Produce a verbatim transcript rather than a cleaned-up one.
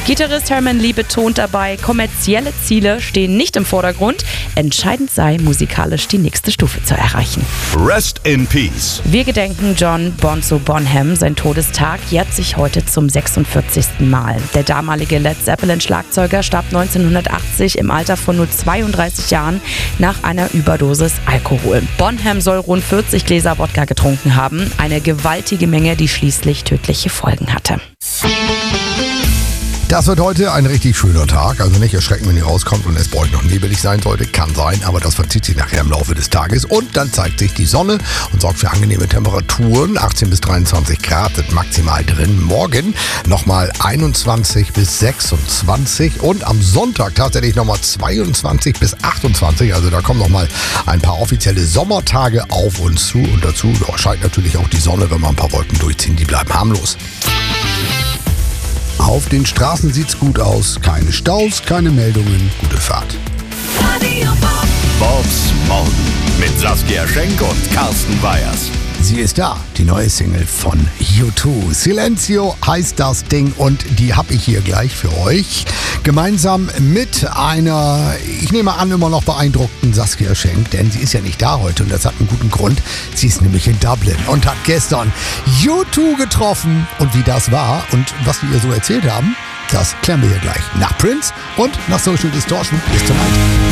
Gitarrist Herman Lee betont dabei, kommerzielle Ziele stehen nicht im Vordergrund. Entscheidend sei, musikalisch die nächste Stufe zu erreichen. Rest in Peace. Wir gedenken John Bonzo Bonham. Sein Todestag jährt sich heute zum sechsundvierzigsten Mal. Der damalige Led Zeppelin-Schlagzeuger starb neunzehnhundertachtzig im Alter von nur zweiunddreißig Jahren nach einer Überdosis Alkohol. Bonham soll rund vierzig Gläser Wodka getrunken haben. Eine gewaltige Menge, die schließlich tödliche Folgen hatte. Das wird heute ein richtig schöner Tag. Also nicht erschrecken, wenn ihr rauskommt und es bei euch noch nebelig sein sollte. Kann sein, aber das verzieht sich nachher im Laufe des Tages. Und dann zeigt sich die Sonne und sorgt für angenehme Temperaturen. achtzehn bis dreiundzwanzig Grad sind maximal drin. Morgen nochmal einundzwanzig bis sechsundzwanzig. Und am Sonntag tatsächlich nochmal zweiundzwanzig bis achtundzwanzig. Also da kommen nochmal ein paar offizielle Sommertage auf uns zu. Und dazu ja, scheint natürlich auch die Sonne, wenn wir ein paar Wolken durchziehen. Die bleiben harmlos. Auf den Straßen sieht's gut aus. Keine Staus, keine Meldungen. Gute Fahrt. Bobs Morgen mit Saskia Schenk und Carsten Weyers. Sie ist da, die neue Single von U zwei. Silencio heißt das Ding und die habe ich hier gleich für euch. Gemeinsam mit einer, ich nehme an, immer noch beeindruckten Saskia Schenk, denn sie ist ja nicht da heute und das hat einen guten Grund. Sie ist nämlich in Dublin und hat gestern U zwei getroffen. Und wie das war und was die ihr so erzählt haben, das klären wir hier gleich. Nach Prince und nach Social Distortion. Bis zum Abend.